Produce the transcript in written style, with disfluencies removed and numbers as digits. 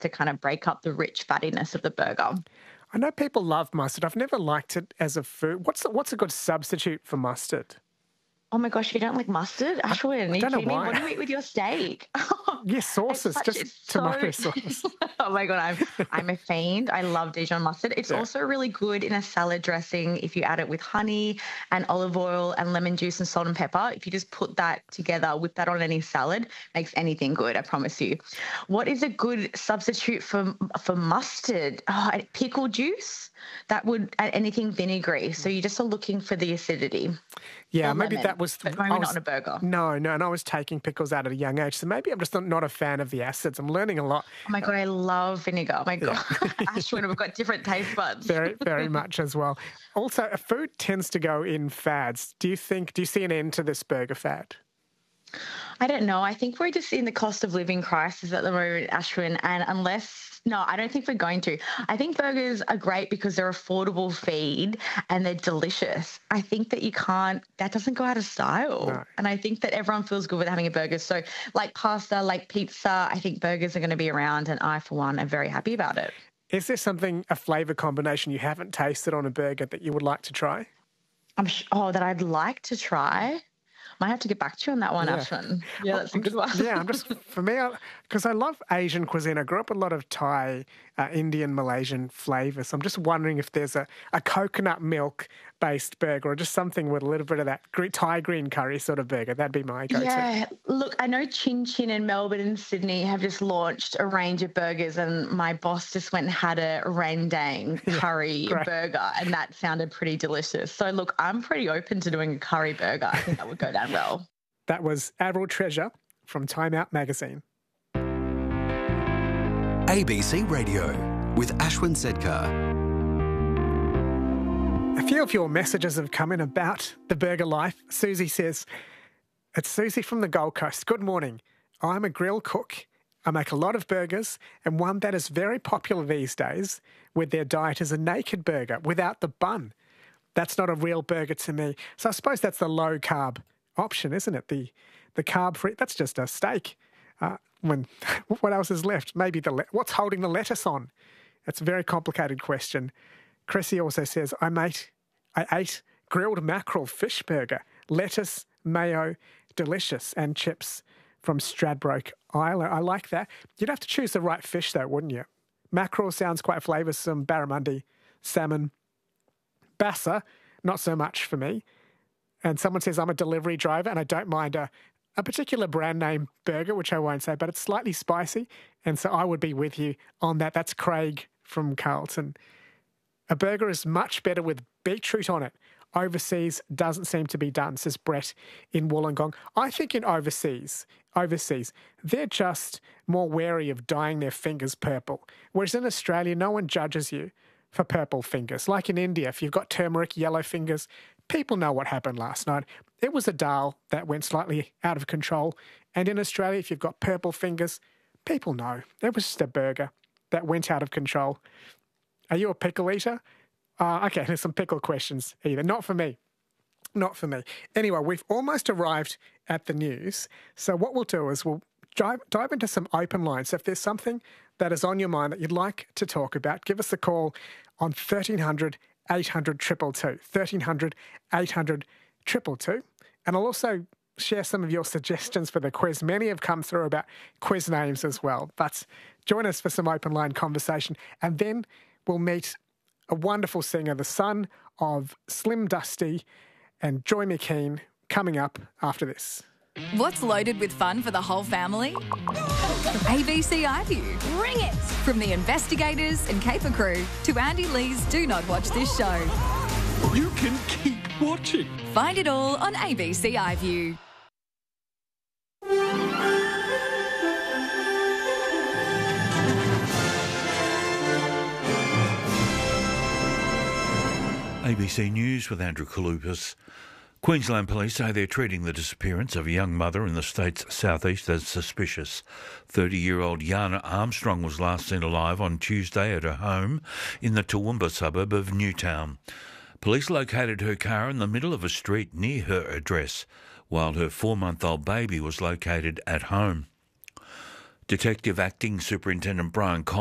to kind of break up the rich fattiness of the burger. I know people love mustard. I've never liked it as a food. What's a good substitute for mustard? Oh my gosh, you don't like mustard? Ashwin, are you don't know kidding me? why. What do you eat with your steak? Yes, sauces, just tomato sauce. Oh my God, I'm a fiend. I love Dijon mustard. It's also really good in a salad dressing if you add it with honey and olive oil and lemon juice and salt and pepper. If you just put that together, whip that on any salad, makes anything good, I promise you. What is a good substitute for mustard? Oh, pickle juice? That would add anything vinegary. So you just are looking for the acidity. Yeah, maybe that was... But maybe not on a burger. No, and I was taking pickles out at a young age, so maybe I'm just not a fan of the acids. I'm learning a lot. Oh my God, I love vinegar. Oh my God. Ashwin, we've got different taste buds. Very, very much as well. Also, food tends to go in fads. Do you see an end to this burger fad? I don't know. I think we're just in the cost of living crisis at the moment, Ashwin, and no, I don't think we're going to. I think burgers are great because they're affordable feed and they're delicious. I think that that doesn't go out of style. No. And I think that everyone feels good with having a burger. So like pasta, like pizza, I think burgers are going to be around, and I, for one, am very happy about it. Is there a flavour combination you haven't tasted on a burger that you would like to try? That I'd like to try? Might have to get back to you on that one, Ashwin. Yeah, that's a good one. Yeah, for me, because I love Asian cuisine. I grew up with a lot of Thai, Indian, Malaysian flavours. So I'm just wondering if there's a coconut milk-based burger or just something with a little bit of that Thai green curry sort of burger. That'd be my go-to. Yeah, look, I know Chin Chin in Melbourne and Sydney have just launched a range of burgers, and my boss just went and had a rendang curry burger, and that sounded pretty delicious. So, look, I'm pretty open to doing a curry burger. I think that would go down well. That was Admiral Treasure from Time Out magazine. ABC Radio with Ashwin Sedkar. A few of your messages have come in about the burger life. Susie says, it's Susie from the Gold Coast. Good morning. I'm a grill cook. I make a lot of burgers, and one that is very popular these days with their diet is a naked burger without the bun. That's not a real burger to me. So I suppose that's the low-carb option, isn't it? The carb-free, that's just a steak. What else is left? Maybe what's holding the lettuce on? That's a very complicated question. Chrissy also says, I ate grilled mackerel fish burger, lettuce, mayo, delicious, and chips from Stradbroke Island. I like that. You'd have to choose the right fish though, wouldn't you? Mackerel sounds quite flavoursome, barramundi, salmon. Bassa, not so much for me. And someone says, I'm a delivery driver and I don't mind a particular brand name burger, which I won't say, but it's slightly spicy. And so I would be with you on that. That's Craig from Carlton. A burger is much better with beetroot on it. Overseas doesn't seem to be done, says Brett in Wollongong. I think in overseas, they're just more wary of dyeing their fingers purple. Whereas in Australia, no one judges you for purple fingers. Like in India, if you've got turmeric yellow fingers, people know what happened last night. It was a dal that went slightly out of control. And in Australia, if you've got purple fingers, people know. It was just a burger that went out of control. Are you a pickle eater? Okay, there's some pickle questions either. Not for me. Not for me. Anyway, we've almost arrived at the news. So what we'll do is we'll dive into some open lines. So if there's something that is on your mind that you'd like to talk about, give us a call on 1300 800 222. 1300 800 222. And I'll also share some of your suggestions for the quiz. Many have come through about quiz names as well. But join us for some open line conversation. And then we'll meet a wonderful singer, the son of Slim Dusty and Joy McKean, coming up after this. What's loaded with fun for the whole family? ABC iView. Bring it! From the investigators and Caper crew to Andy Lee's Do Not Watch This Show. You can keep watching. Find it all on ABC iView. ABC News with Andrew Kalupas. Queensland Police say they're treating the disappearance of a young mother in the state's southeast as suspicious. 30-year-old Yana Armstrong was last seen alive on Tuesday at her home in the Toowoomba suburb of Newtown. Police located her car in the middle of a street near her address, while her 4-month-old baby was located at home. Detective Acting Superintendent Brian